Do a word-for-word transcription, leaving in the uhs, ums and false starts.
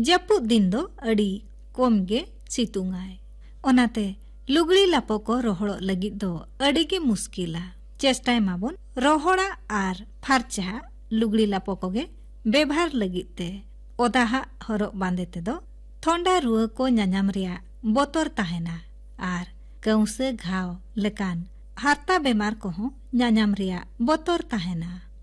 जापुद दिन दो अड़ी कम गे सितुंगाय ओनाते लुगड़ी लापो को रोहड़ो लगिद दो अड़ी गे मुश्किला चेष्टाय माबोन रोहड़ा आर फारचा लुगड़ी लापो को गे बेभार लगिते ओदाहा हरो बांधे ते दो थोंडा रुआ को न्यानाम रिया बोतर ताहेना आर कौसे घाव लेकान हारता बेमार को हो न्यानाम रिया बोतर ताहेना।